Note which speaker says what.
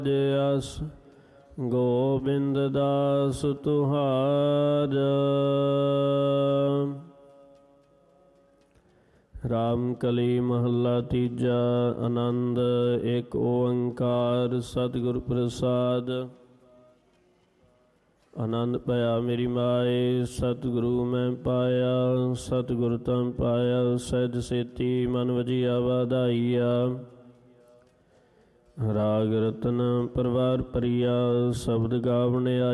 Speaker 1: ਜਸ ਗੋਬਿੰਦ ਦਾਸ ਤੁਹਾਰਾ। ਰਾਮ ਕਲੀ ਮਹੱਲਾ ਤੀਜਾ। ਆਨੰਦ ਏਕ ਓੰਕਾਰ ਸਤਿਗੁਰ ਪ੍ਰਸਾਦ। ਆਨੰਦ ਭਇਆ ਮੇਰੀ ਮਾਏ ਸਤਿਗੁਰੂ ਮੈਂ ਪਾਇਆ। ਸਤਿਗੁਰ ਤਮ ਪਾਇਆ ਸਹਿਜ ਸੇਤੀ ਮਨ ਵਜੀਆ ਵਾਧਾਈਆ। ਰਾਗ ਰਤਨ ਪਰਵਾਰ ਪਰਿਆ ਸ਼ਬਦ ਗਾਵਣ ਆਇਆ।